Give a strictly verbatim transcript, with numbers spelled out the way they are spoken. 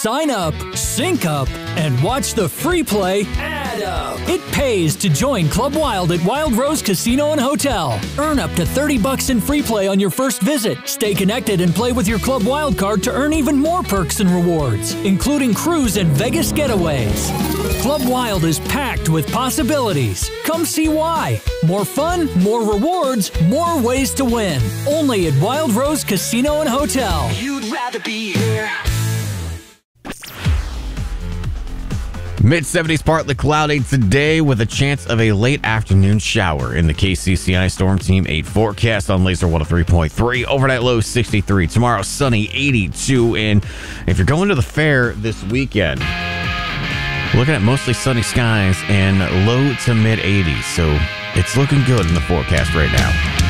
Sign up, sync up, and watch the free play add up. It pays to join Club Wild at Wild Rose Casino and Hotel. Earn up to thirty bucks in free play on your first visit. Stay connected and play with your Club Wild card to earn even more perks and rewards, including cruise and Vegas getaways. Club Wild is packed with possibilities. Come see why. More fun, more rewards, more ways to win. Only at Wild Rose Casino and Hotel. You'd rather be here. mid seventies, partly cloudy today with a chance of a late afternoon shower in the K C C I Storm Team eight forecast on Laser one oh three point three. Overnight low sixty-three. Tomorrow, sunny eighty-two. And if you're going to the fair this weekend, looking at mostly sunny skies and low to mid eighties. So it's looking good in the forecast right now.